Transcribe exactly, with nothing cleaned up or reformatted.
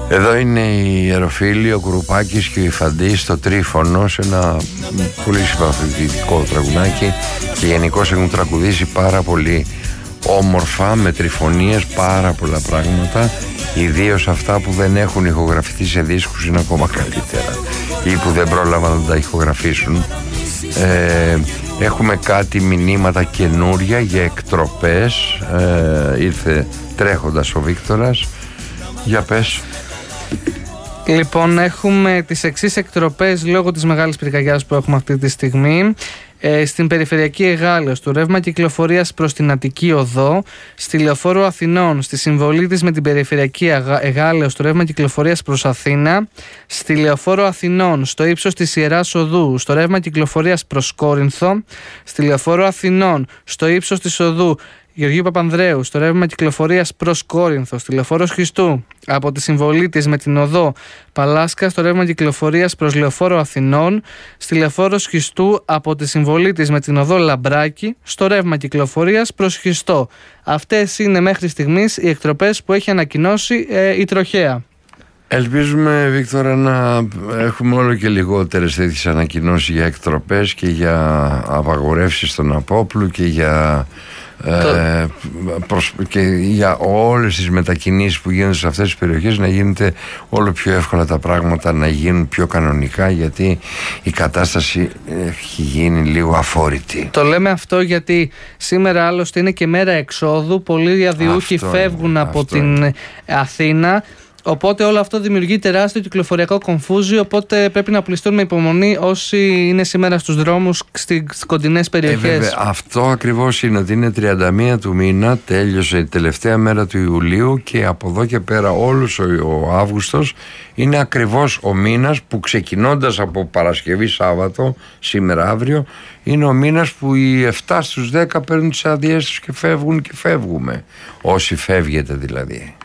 Εδώ είναι η Ιεροφίλη, ο Κουρουπάκης και ο Ιφαντής στο Τρίφωνο, σε ένα πολύ συμπαθητικό τραγουδάκι, και γενικώς έχουν τραγουδήσει πάρα πολύ όμορφα, με τριφωνίες, πάρα πολλά πράγματα, ιδίως αυτά που δεν έχουν ηχογραφηθεί σε δίσκους είναι ακόμα καλύτερα, ή που δεν πρόλαβαν να τα ηχογραφήσουν. ε, Έχουμε κάτι μηνύματα καινούρια για εκτροπές. ε, Ήρθε τρέχοντας ο Βίκτορας. Για πες. Λοιπόν, έχουμε τις εξής εκτροπές λόγω της μεγάλης πυρκαγιάς που έχουμε αυτή τη στιγμή. Ε, στην περιφερειακή Εγάλεως, το ρεύμα κυκλοφορίας προς την Αττική Οδό. Στη Λεωφόρο Αθηνών, στη συμβολή της με την περιφερειακή Εγάλεως, το ρεύμα κυκλοφορίας προς Αθήνα. Στη Λεωφόρο Αθηνών, στο ύψος της Ιεράς Οδού, στο ρεύμα κυκλοφορίας προς Κόρινθο. Στη Λεωφόρο Αθηνών, στο ύψος της Οδού Γεωργίου Παπανδρέου, στο ρεύμα κυκλοφορίας προς Κόρινθο. Στη Λεωφόρο Σχιστού, από τη συμβολή της με την οδό Παλάσκα, στο ρεύμα κυκλοφορίας προς Λεωφόρο Αθηνών. Στη Λεωφόρο Σχιστού, από τη συμβολή της με την οδό Λαμπράκη, στο ρεύμα κυκλοφορίας προς Σχιστό. Αυτές είναι μέχρι στιγμής οι εκτροπές που έχει ανακοινώσει ε, η Τροχέα. Ελπίζουμε, Βίκτορα, να έχουμε όλο και λιγότερες τέτοιες ανακοινώσεις για εκτροπές και για απαγορεύσεις στον Απόπλου και για, ε, προς, και για όλες τις μετακινήσεις που γίνονται σε αυτές τις περιοχές, να γίνεται όλο πιο εύκολα τα πράγματα, να γίνουν πιο κανονικά, γιατί η κατάσταση έχει γίνει λίγο αφόρητη. Το λέμε αυτό γιατί σήμερα άλλωστε είναι και μέρα εξόδου. Πολλοί διαδιούχοι αυτό φεύγουν είναι, από την είναι. Αθήνα. Οπότε όλο αυτό δημιουργεί τεράστιο κυκλοφοριακό κομφούζιο. Οπότε πρέπει να πληστούν με υπομονή όσοι είναι σήμερα στους δρόμους στις κοντινές περιοχές. Ε, βέβαια, αυτό ακριβώς είναι, ότι είναι τριάντα μία του μήνα, τέλειωσε η τελευταία μέρα του Ιουλίου, και από εδώ και πέρα όλος ο, ο Αύγουστος είναι ακριβώς ο μήνας που, ξεκινώντας από Παρασκευή Σάββατο, σήμερα αύριο, είναι ο μήνας που οι επτά στους δέκα παίρνουν τις αδειές τους και φεύγουν και φεύγουμε. Όσοι φεύγετε δηλαδή.